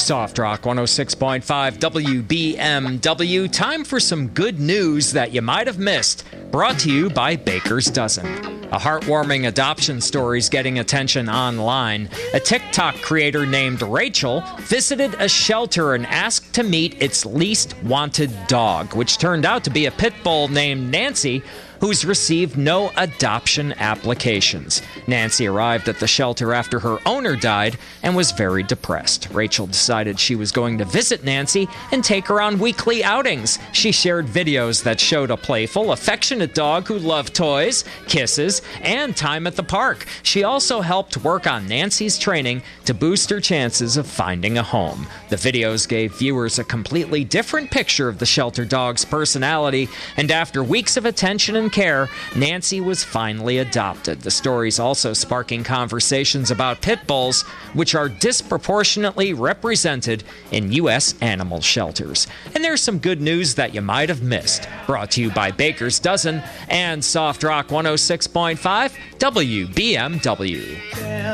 Soft Rock 106.5 WBMW. Time for some good news that you might have missed. Brought to you by Baker's Dozen. A heartwarming adoption story is getting attention online. A TikTok creator named Rachel visited a shelter and asked to meet its least wanted dog, which turned out to be a pit bull named Nancy, who's received no adoption applications. Nancy arrived at the shelter after her owner died and was very depressed. Rachel decided she was going to visit Nancy and take her on weekly outings. She shared videos that showed a playful, affectionate dog who loved toys, kisses, and time at the park. She also helped work on Nancy's training to boost her chances of finding a home. The videos gave viewers a completely different picture of the shelter dog's personality, and after weeks of attention and care, Nancy was finally adopted. The story's also sparking conversations about pit bulls, which are disproportionately represented in U.S. animal shelters. And there's some good news that you might have missed. Brought to you by Baker's Dozen and Soft Rock 106.5 WBMW.